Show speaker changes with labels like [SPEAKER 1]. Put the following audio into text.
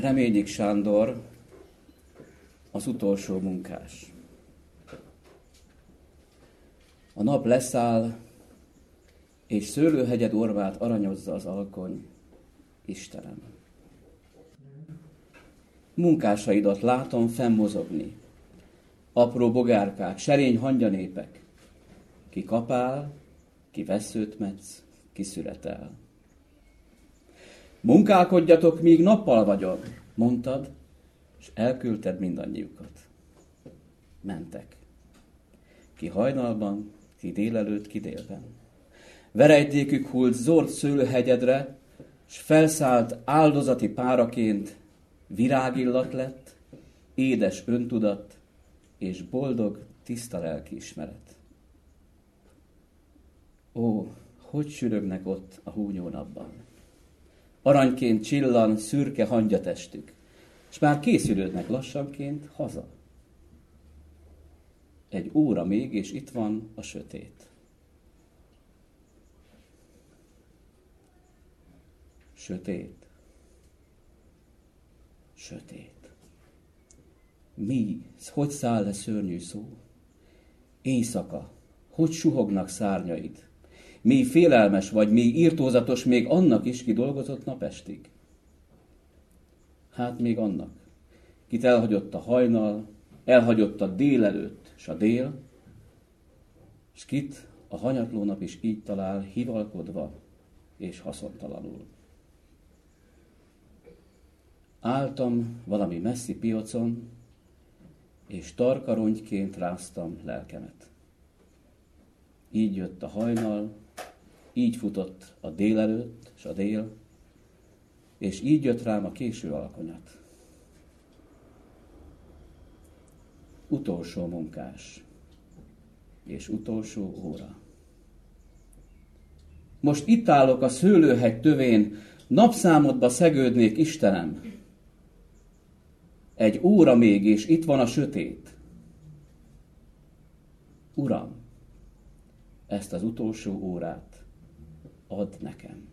[SPEAKER 1] Reményik Sándor, az utolsó munkás. A nap leszáll, és szőlőhegyed orvát aranyozza az alkony, Istenem. Munkásaidat látom fennmozogni, apró bogárkák, serény hangyanépek, ki kapál, ki vesszőt metsz, ki születel. Munkálkodjatok, míg nappal vagyok, mondtad, és elküldted mindannyiukat. Mentek. Ki hajnalban, ki délelőtt, ki délben. Verejtékük hult zord szőlőhegyedre, s felszállt áldozati páraként, virágillat lett, édes öntudat és boldog, tiszta lelkiismeret. Ó, hogy sürögnek ott a húnyó napban! Aranyként csillan szürke hangyatestük, és már készülődnek lassanként haza. Egy óra még, és itt van a sötét. Sötét. Sötét. Mi, hogy száll le szörnyű szó? Éjszaka, hogy suhognak szárnyaid? Mi félelmes vagy, mi irtózatos még annak is, ki dolgozott napestig? Hát még annak, kit elhagyott a hajnal, elhagyott a délelőtt, s a dél, s kit a hanyatló nap is így talál, hivalkodva és haszontalanul. Álltam valami messzi piacon, és tarkarongyként ráztam lelkemet. Így jött a hajnal, így futott a délelőtt s a dél, és így jött rám a késő alkonyat. Utolsó munkás, és utolsó óra. Most itt állok a szőlőhegy tövén, napszámodba szegődnék, Istenem. Egy óra még, és itt van a sötét. Uram, ezt az utolsó órát add nekem.